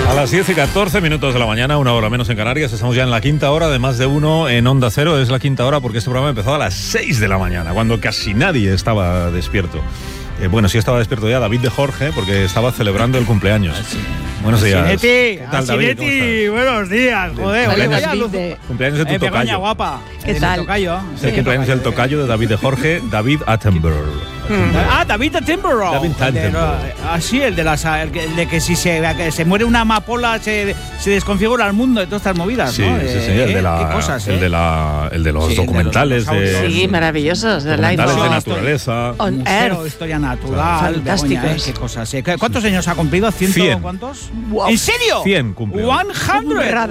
A las 10:14 de la mañana, 1 hora menos en Canarias, estamos ya en la quinta hora de Más de Uno en Onda Cero. Es la quinta hora porque este programa empezó a las 6 de la mañana, cuando casi nadie estaba despierto. Bueno, sí estaba despierto ya David de Jorge, porque estaba celebrando el cumpleaños. Sí. Buenos días. ¿Qué tal, David? Buenos días, joder. Cumpleaños de tu Begoña, tocayo. guapa. ¿Qué tal? Tocayo. Es el cumpleaños del tocayo de David de Jorge, David Attenborough. David Attenborough. David Attenborough. Así, el de que si se muere una amapola se desconfigura el mundo de todas estas movidas, Sí, ¿no? sí, el de la, qué cosas, el de los Sí, documentales el de los dinosaurios. Sí, maravillosos. De Life documentales de on naturaleza. On Museo, Earth. historia natural, Fantásticos. Begoña, qué cosas. ¿Cuántos años ha cumplido? 100. ¿Cuántos? Wow. ¿En serio? 100 cumple. 100.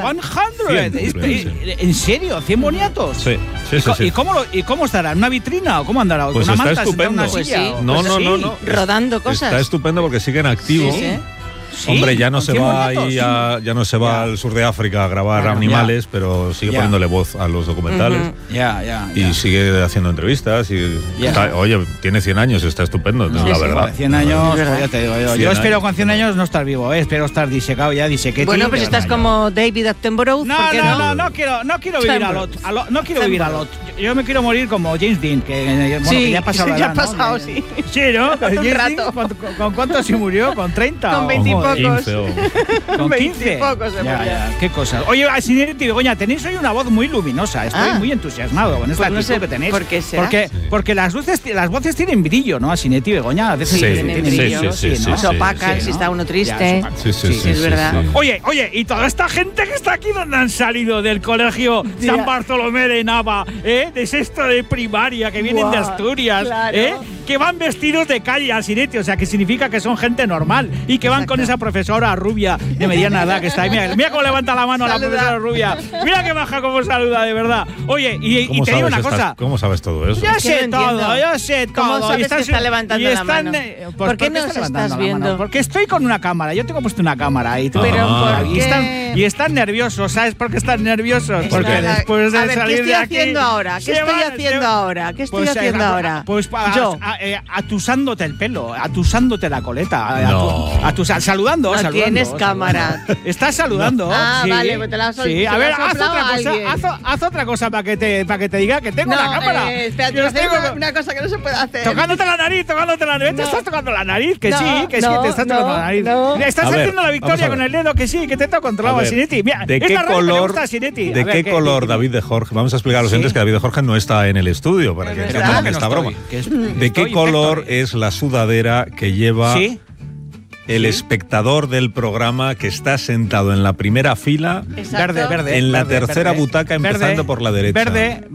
100. 100, ¿En serio? ¿100 boniatos? Sí, sí, sí. sí. ¿Y cómo estará? ¿En una vitrina o cómo andará? Pues ¿Con una está manta sentada en una estupendo. silla? Pues sí. No, Pues no, sí. no, no. Rodando cosas. Está estupendo porque sigue en activo. Sí, sí. ¿Sí? Hombre, ya no ¿Con se 100 va boniatos? ahí ya no se va al sur de África a grabar Claro, animales, pero sigue Ya. poniéndole voz a los documentales. Ya. Y sigue haciendo entrevistas y Ya. oye, tiene 100 años, está estupendo, Sí, la sí, verdad. 100 años, Es verdad. ya te digo yo. 100 Yo espero años. con 100 años no estar vivo, espero estar disecado ya, disequete. Bueno, pues estás como David Attenborough. No, ¿por qué no quiero vivir a lot. No quiero vivir a lot. Yo me quiero morir como James Dean, que Sí, ya ha pasado la ya edad, ha pasado, ¿no? sí. Sí, ¿no? Un James Dean, rato. ¿con cuánto se murió? ¿Con 30? Con o- 20 y joder, pocos. 15 o... ¿Con 20 y 15? pocos se murió. Qué cosas. Oye, Asinetti y Begoña, tenéis hoy una voz muy luminosa. Estoy muy entusiasmado con esta Pues no actitud sé que tenéis. por qué será. Porque las voces tienen brillo, ¿no? Asinetti y Begoña. A veces Sí, tiene brillo, sí, ¿no? Se opacan Sí, si ¿no? está uno Ya, triste. se opacan. Sí, es verdad. sí. Oye, y toda esta gente que está aquí, ¿dónde han salido? Del colegio San Bartolomé de Nava, de sexto de primaria, que vienen de Guau, Asturias, claro. que van vestidos de calle Asinetti, o sea, que significa que son gente normal y que van con esa profesora rubia de mediana edad que está ahí. Mira cómo levanta la mano a la Saluda. profesora rubia. Mira que baja cómo saluda, de verdad. Oye, y ¿Cómo te digo sabes una cosa. ¿Cómo sabes todo eso? Yo Es que sé no todo, entiendo. yo sé todo. ¿Cómo sabes Y están- que está levantando y la están, mano? pues, ¿Por qué no está nos levantando estás la mano? viendo? Porque estoy con una cámara. Yo tengo puesto una cámara ahí. Pero ¿por y qué? están nerviosos. ¿Sabes por qué están nerviosos? Porque Espera, después de a ver, salir ¿qué estoy de aquí, haciendo ahora? ¿Qué se estoy van- haciendo se- ahora? ¿Qué estoy Pues, haciendo ahora? Pues Yo. atusándote el pelo, atusándote la coleta, No. saludando. No saludando, tienes saludando. cámara. Estás saludando. Ah, sí. vale, pues te la has sol- Sí, te a la ver, has haz soplado otra a cosa. alguien. Haz otra cosa para que te diga que tengo la cámara. Espérate, Yo voy a hacer estoy una cosa que no se puede hacer. Tocándote la nariz. Te No. estás tocando la nariz, que No, sí, que no, te estás tocando no, la nariz. no. Estás A ver, haciendo la vamos victoria a con ver. el dedo, que sí, que te está controlado, A ver, Asinetti. Mira, ¿de es qué la radio que le color, gusta a Asinetti. A de ver, qué color David de Jorge? Vamos a explicar a los Sí. oyentes que David de Jorge no está en el estudio para que verdad. entiendan ¿Cómo que esta no broma. estoy? Que es- ¿De qué estoy color perfecto. es la sudadera que lleva ¿Sí? el espectador del programa que está sentado en la primera fila? Exacto. Verde. En la verde, tercera butaca, empezando por la derecha. Verde.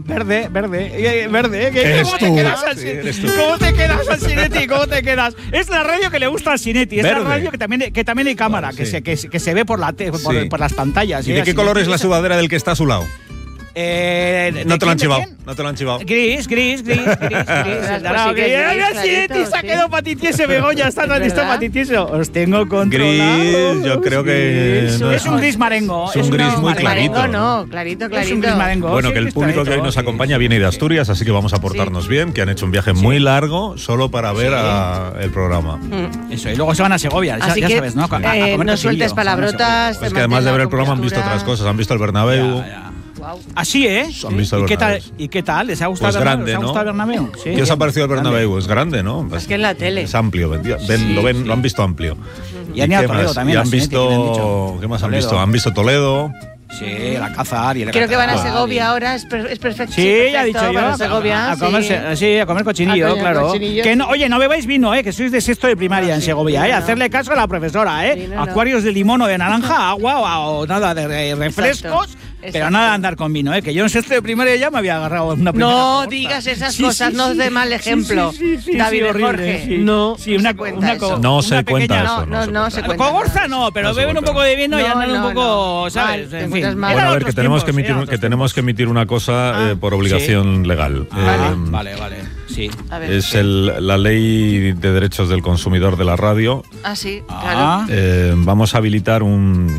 Eres ¿Cómo tú. te quedas, Sí, eres Asinetti? tú. ¿Cómo te quedas, Asinetti? ¿Cómo te quedas? Es la radio que le gusta a Asinetti. Es Verde. la radio que también hay cámara, Vale, que, sí. que se ve por Sí. por las pantallas. ¿Y de qué color es la sudadera del que está a su lado? No te lo han chivado. No te lo han chivado. Gris. Pues sí que es gris, Asinetti clarito, se ha sí. quedado patitieso, Begoña. Está tan ¿Es listo verdad? patitieso. Os tengo controlado. Gris, yo creo que Sí, no es un gris marengo. Es un gris muy clarito. Marengo no, clarito. Es un gris marengo. Bueno, sí, que el público que hoy nos acompaña viene de Asturias, así que vamos a portarnos bien, que han hecho un viaje muy largo solo para ver el programa. Eso, y luego se van a Segovia, Así ya que sabes, ¿no? A comer no cocinillo, sueltes se van a palabrotas. Pues que además de ver el programa han visto otras cosas, han visto el Bernabéu. Segovia. Así, ¿eh? Han visto el ¿Y qué tal? Bernabéu. ¿Y qué tal? ¿Les ha gustado Pues el Bernabéu? grande, ¿Les ha ¿no? gustado el Bernabéu? Sí. ¿Qué os ha parecido el Grande. Bernabéu? Es grande, ¿no? Es que en la tele. Es amplio, lo han visto amplio. Y han ido a qué Toledo más? también, Y han a Sinetti, que le han visto, dicho. ¿qué más han Toledo. visto? Han visto Toledo. Sí, el Alcázar y el Creo que van a Alcázar. Segovia ahora, es perfecto. Sí, ya he dicho yo. Para Segovia, a comer, sí, a comer cochinillo, A comer claro. cochinillo. Que no, oye, no bebáis vino, que sois de sexto de primaria en sí, Segovia, sí, no. Hacerle caso a la profesora, Sí, no, no. Acuarios de limón o de naranja, agua o nada de refrescos. Pero Exacto. nada de andar con vino, que yo en sexto de primaria ya me había agarrado una primera No cohorta. digas esas Sí, cosas, sí, no sí. de mal ejemplo. Sí, David horrible, Jorge, sí. no. Sí, una se cuenta eso. No se una cuenta pequeña- eso. No se cuenta. Cogorza no, pero No se beben un cuenta. poco de vino y No, andan un no, poco, no. ¿sabes? Mal, te En fin. encuentras mal. Bueno, a Eran ver, que otros tenemos que tiempos, emitir una cosa por obligación legal. Vale, sí. A ver. Es la ley de derechos del consumidor de la radio. Ah, sí, Ah. claro. Vamos a habilitar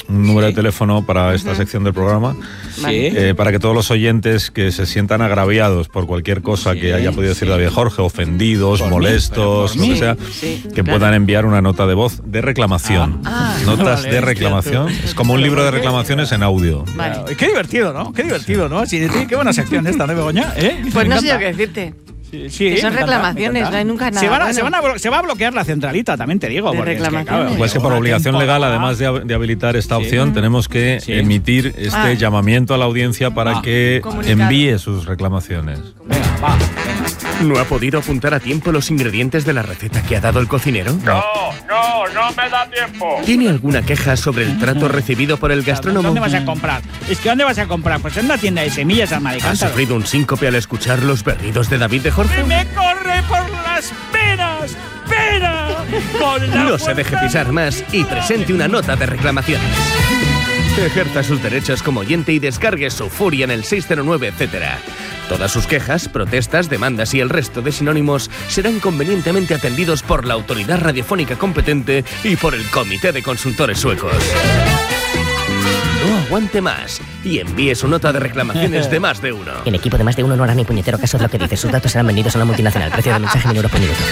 un número de teléfono para esta sección del programa, para que todos los oyentes que se sientan agraviados por cualquier cosa que haya podido decir David Jorge, ofendidos, molestos, lo que sea, que puedan enviar una nota de voz de reclamación. Notas de reclamación. Es como un libro de reclamaciones en audio. Vale. Qué divertido, ¿no? Qué divertido, ¿no? Sí, qué buena sección esta, ¿no, Begoña? Pues no sé yo qué decirte. Sí, que son reclamaciones, no hay nunca nada. Se va a bloquear la centralita, también te digo. Porque pues que por obligación legal, además de habilitar esta opción, tenemos que emitir este llamamiento a la audiencia para que envíe sus reclamaciones. Venga, va. ¿No ha podido apuntar a tiempo los ingredientes de la receta que ha dado el cocinero? No me da tiempo. ¿Tiene alguna queja sobre el trato recibido por el gastrónomo? ¿Dónde vas a comprar? ¿Dónde vas a comprar? Pues en una tienda de semillas al ¿Ha Maricántaro. sufrido un síncope al escuchar los berridos de David de Jorge? ¡Me corre por las penas! ¡Pena! No se deje pisar más y presente una nota de reclamaciones. Ejerza sus derechos como oyente y descargue su furia en el 609, etcétera. Todas sus quejas, protestas, demandas y el resto de sinónimos serán convenientemente atendidos por la autoridad radiofónica competente y por el Comité de Consultores Suecos. No aguante más y envíe su nota de reclamaciones de Más de Uno. El equipo de Más de Uno no hará ni puñetero caso de lo que dice. Sus datos serán vendidos a una multinacional. Precio de mensaje 1.000 euros por minuto.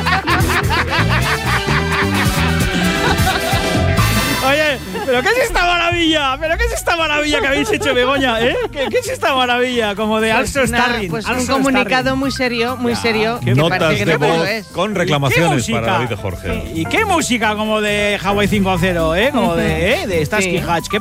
Oye, ¿pero qué es esta maravilla? ¿Pero qué es esta maravilla que habéis hecho, Begoña? ¿Qué es esta maravilla? Como de Also Starring. Pues un comunicado muy serio, que Notas parece que de no, pero voz lo es. con reclamaciones para David de Jorge. ¿Y qué música como de Hawaii 5.0, Como de Starsky Hutch?